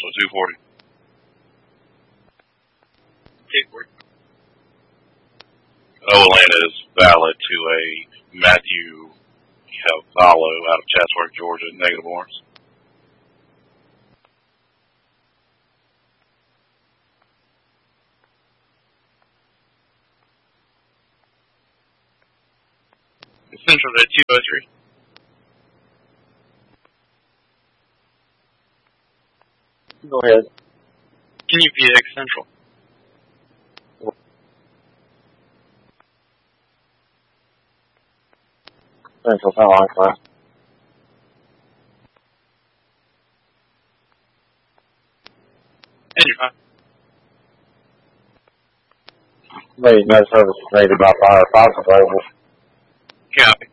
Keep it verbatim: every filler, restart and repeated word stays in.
so two forty. two forty. Oh, Atlanta is valid to a Matthew Vallo out of Chatsworth, Georgia, negative warrants. Central to two oh three. Go ahead. Can you P X Central? Central Power Line class. Engine five. Lady, no service is needed by fire. Five available. Copy.